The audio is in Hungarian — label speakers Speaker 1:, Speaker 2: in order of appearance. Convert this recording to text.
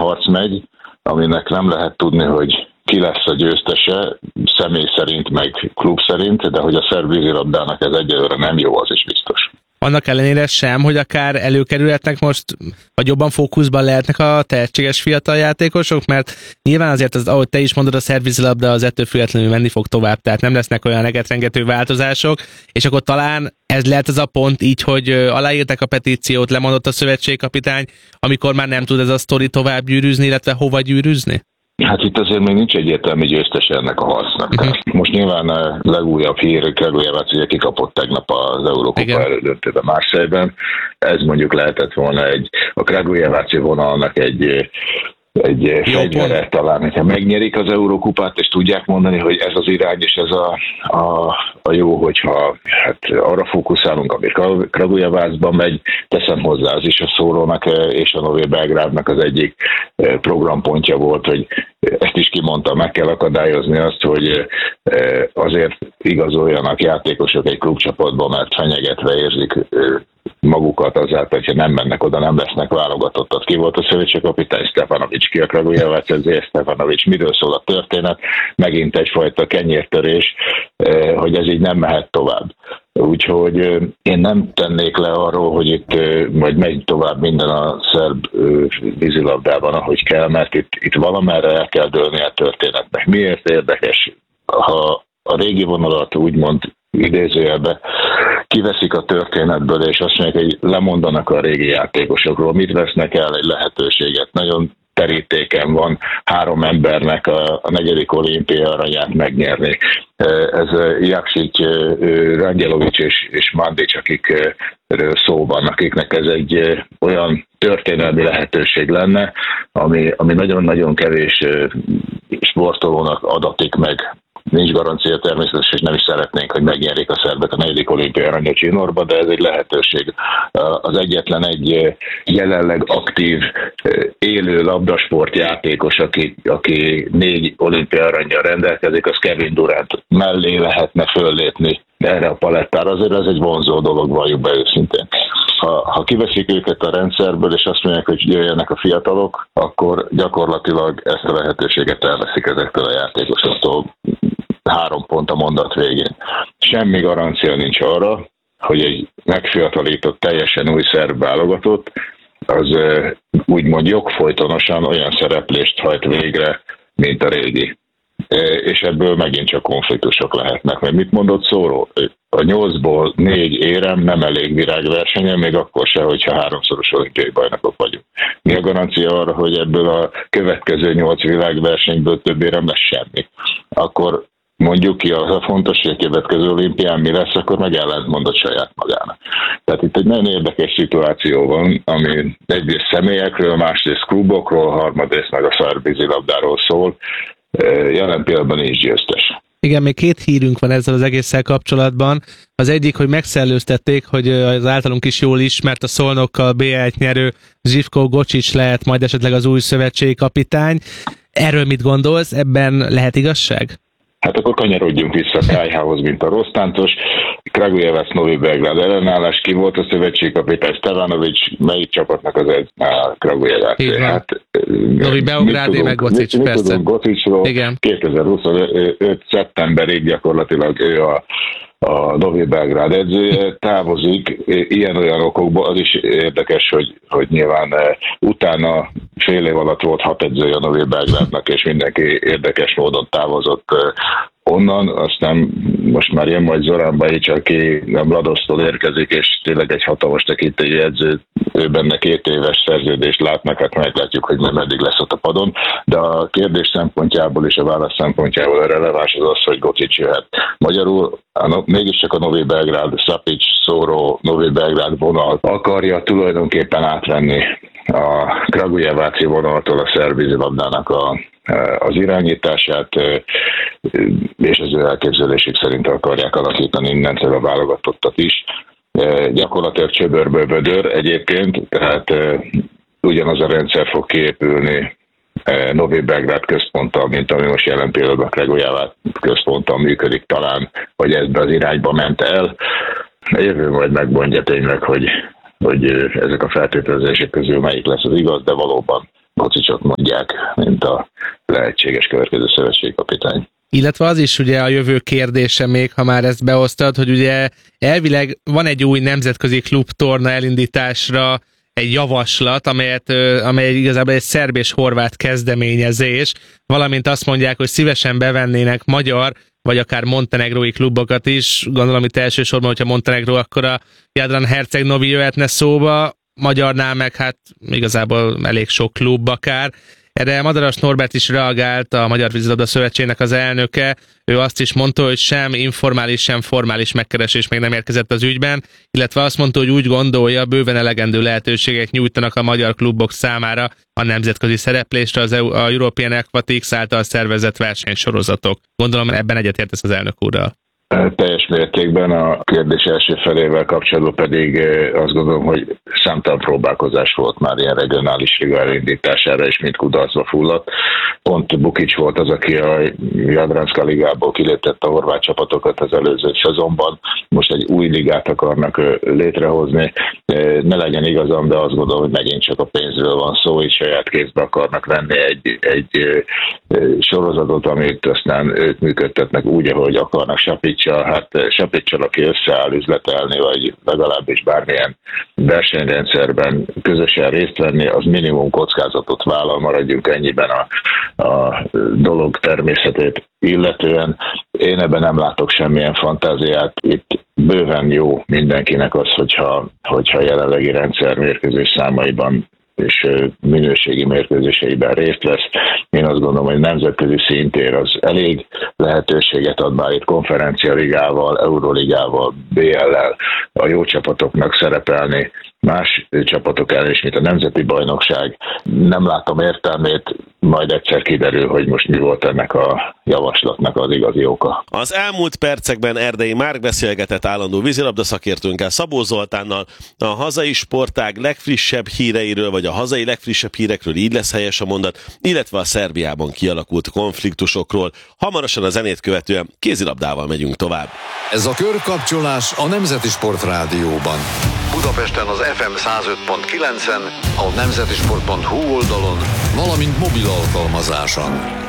Speaker 1: harc megy, aminek nem lehet tudni, hogy ki lesz a győztese, személy szerint, meg klub szerint, de hogy a szerb vízilabdának ez egyelőre nem jó, az is biztos.
Speaker 2: Annak ellenére sem, hogy akár előkerülhetnek most, vagy jobban fókuszban lehetnek a tehetséges fiatal játékosok, mert nyilván azért, ahogy te is mondod, a szerb vízilabda az ettől függetlenül menni fog tovább, tehát nem lesznek olyan rengető változások, és akkor talán ez lehet az a pont így, hogy aláírták a petíciót, lemondott a szövetségkapitány, amikor már nem tud ez a sztori tovább gyűrűzni, illetve hova gyűrűzni?
Speaker 1: Hát itt azért még nincs egyértelmű győztes ennek a harcnak. Most nyilván a legújabb hír, Kragujevac ugye kikapott tegnap az Eurókupa elődöntőben Marseille-ben. Ez mondjuk lehetett volna a Kragujevaci vonalnak egy fegyvere talán, hogyha megnyerik az Eurókupát, és tudják mondani, hogy ez az irány, és ez a jó, hogyha hát arra fókuszálunk, ami Kragujevacban megy, teszem hozzá, az is a Szórónak és a Novi Belgrádnak az egyik programpontja volt, hogy ezt is kimondta, meg kell akadályozni azt, hogy azért igazoljanak játékosok egy klubcsapatban, mert fenyegetve érzik magukat azáltal, hogyha nem mennek oda, nem lesznek válogatottat. Ki volt a szövetségkapitány? Stefanovics. Ki a Kragujevac edzője? Stefanovics. Miről szól a történet? Megint egyfajta kenyértörés, hogy ez így nem mehet tovább. Úgyhogy én nem tennék le arról, hogy itt majd megy tovább minden a szerb vízilabdában, ahogy kell, mert itt valamerre el kell dőlni a történetnek. Miért érdekes? Ha a régi vonalat úgymond idézőjelbe kiveszik a történetből, és azt mondják, hogy lemondanak a régi játékosokról, mit vesznek el, egy lehetőséget. Nagyon terítéken van 3 embernek a 4. olimpia aranyát megnyerni. Ez Jaksic, Rangyelovics és Mandic, akikről szó van, akiknek ez egy olyan történelmi lehetőség lenne, ami nagyon-nagyon kevés sportolónak adatik meg. Nincs garancia természetesen, és nem is szeretnénk, hogy megnyerjék a szerbek a 4. olimpia aranyat Csinorba, de ez egy lehetőség. Az egyetlen egy jelenleg aktív, élő labdasportjátékos, aki 4 olimpia arannyal rendelkezik, az Kevin Durant. Mellé lehetne föllépni erre a palettára, azért ez egy vonzó dolog, valljuk be őszintén. Ha kiveszik őket a rendszerből, és azt mondják, hogy jöjjenek a fiatalok, akkor gyakorlatilag ezt a lehetőséget elveszik ezektől a játékosoktól. 3 pont a mondat végén. Semmi garancia nincs arra, hogy egy megfiatalított, teljesen új szerb válogatott, az úgymond jogfolytonosan olyan szereplést hajt végre, mint a régi. És ebből megint csak konfliktusok lehetnek. Mert mit mondott Szóró? A 8-ból 4 érem nem elég virágversenyen, még akkor se, hogyha 3-szoros olimpiai bajnokok vagyunk. Mi a garancia arra, hogy ebből a következő 8 világversenyből több érem lesz? Semmi. Akkor mondjuk ki, az a fontos, hogy a következő olimpián mi lesz, akkor meg ellentmondott saját magának. Tehát itt egy nagyon érdekes szituáció van, ami egyrészt személyekről, másrészt klubokról, harmadrészt meg a szerb vízilabdáról szól. Jelen pillanatban nincs győztes.
Speaker 2: Igen, még 2 hírünk van ezzel az egésszel kapcsolatban. Az egyik, hogy megszellőztették, hogy az általunk is jól ismert a Szolnokkal BL-t nyerő Živko Gocic lehet majd esetleg az új szövetségi kapitány. Erről mit gondolsz? Ebben lehet igazság?
Speaker 1: Hát akkor kanyarodjunk vissza a Kájhához, mint a rossz táncos. Kragujevac, Novi Belgrád ellenállás, ki volt a szövetsségkapitány? Stefanovics, melyik csapatnak az Kragujevac? Hát,
Speaker 2: Novi Belgrádé meg Gocic, persze.
Speaker 1: Mit tudunk Gocicról? 2025. szeptemberig gyakorlatilag ő a Novi Belgrád edzője, távozik ilyen-olyan okokból. Az is érdekes, hogy nyilván utána fél év alatt volt 6 edzője a Novi Belgrádnak, és mindenki érdekes módon távozott onnan, aztán most már jön majd Zoran Bajic, aki a Mladosztól érkezik, és tényleg egy hatalmas tekintélyi edző, ő benne 2 éves szerződést látnak, hát meglátjuk, hogy nem eddig lesz ott a padon, de a kérdés szempontjából és a válasz szempontjából a releváns az, hogy Gocic jöhet. Magyarul mégiscsak a Novi Belgrád, Sapic, Szóró, Novi Belgrád vonal akarja tulajdonképpen átvenni a Kragujevaci vonaltól a szerb vízilabdának az irányítását, és az ő elképzelésük szerint akarják alakítani innentől a válogatottat is. Gyakorlatilag csöbörből vödör egyébként, tehát ugyanaz a rendszer fog kiépülni Novi Belgrád központtal, mint ami most jelen pillanatban Kragujevac központtal működik talán, hogy ebbe az irányba ment el. A jövő majd megmondja tényleg, hogy ezek a feltételezések közül melyik lesz az igaz, de valóban Kocicsot mondják, mint a lehetséges következő szövetségkapitány.
Speaker 2: Illetve az is ugye a jövő kérdése még, ha már ezt behoztad, hogy ugye elvileg van egy új nemzetközi klubtorna elindításra egy javaslat, amely igazából egy szerb és horvát kezdeményezés, valamint azt mondják, hogy szívesen bevennének magyar, vagy akár montenegrói klubokat is. Gondolom itt elsősorban, hogyha Montenegró, akkor a Jadran Herceg-Novi jöhetne szóba, magyarnál meg hát igazából elég sok klub akár. Erre Madaras Norbert is reagált, a Magyar Vízilabda Szövetségnek az elnöke. Ő azt is mondta, hogy sem informális, sem formális megkeresés még nem érkezett az ügyben, illetve azt mondta, hogy úgy gondolja, bőven elegendő lehetőségek nyújtanak a magyar klubok számára a nemzetközi szereplésre a European Aquatics által szervezett versenysorozatok. Gondolom ebben egyetértesz az elnök úrral.
Speaker 1: Teljes mértékben. A kérdés első felével kapcsolatban pedig azt gondolom, hogy számtalan próbálkozás volt már ilyen regionális liga elindítására, és mind kudarcba fulladt. Pont Bukic volt az, aki a Jadranska ligából kiléptette a horvát csapatokat az előző szezonban. Most egy új ligát akarnak létrehozni. Ne legyen igazam, de azt gondolom, hogy megint csak a pénzről van szó, és saját kézbe akarnak venni egy sorozatot, amit aztán ők működtetnek úgy, ahogy akarnak. Sapicsal, aki összeáll üzletelni, vagy legalábbis bármilyen versenyrendszerben közösen részt venni, az minimum kockázatot vállal, maradjunk ennyiben a dolog természetét illetően. Én ebben nem látok semmilyen fantáziát. Itt bőven jó mindenkinek az, hogyha jelenlegi rendszer mérkőzés számaiban és minőségi mérkőzéseiben részt vesz. Én azt gondolom, hogy nemzetközi szintér az elég lehetőséget ad már itt konferencialigával, Euroligával, BL-lel a jó csapatoknak szerepelni, más csapatok ellen is, mint a nemzeti bajnokság. Nem látom értelmét, majd egyszer kiderül, hogy most mi volt ennek a javaslatnak az igazi oka.
Speaker 3: Az elmúlt percekben Erdei Márk beszélgetett állandó vízilabda szakértőnkkel, Szabó Zoltánnal a hazai sportág legfrissebb híreiről, vagy a hazai legfrissebb hírekről, így lesz helyes a mondat, illetve a Szerbiában kialakult konfliktusokról. Hamarosan a zenét követően kézilabdával megyünk tovább.
Speaker 4: Ez a körkapcsolás a Nemzeti Sport Rádióban. Budapesten az FM 105.9-en, a nemzetisport.hu oldalon, valamint mobil alkalmazáson.